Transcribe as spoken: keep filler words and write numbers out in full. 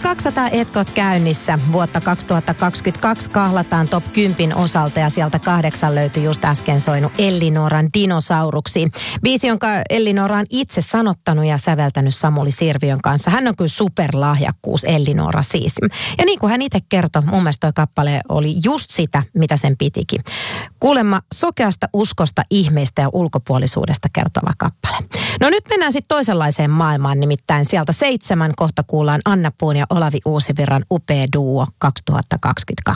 kaksisataa etkot käynnissä. Vuotta kaksituhattakaksikymmentäkaksi kahlataan top kymmenen osalta ja sieltä kahdeksan löytyi just äsken soinut Ellinoran Dinosauruksiin. Biisi, jonka Ellinora on itse sanottanut ja säveltänyt Samuli Sirviön kanssa. Hän on kyllä superlahjakkuus, Ellinora siis. Ja niin kuin hän itse kertoi, mun mielestä toi kappale oli just sitä, mitä sen pitikin. Kuulemma sokeasta uskosta, ihmeistä ja ulkopuolisuudesta kertova kappale. No nyt mennään sitten toisenlaiseen maailmaan, nimittäin sieltä seitsemän kohta kuullaan Anna Puun ja Olavi Uusivirran upea duo kaksituhattakaksikymmentäkaksi.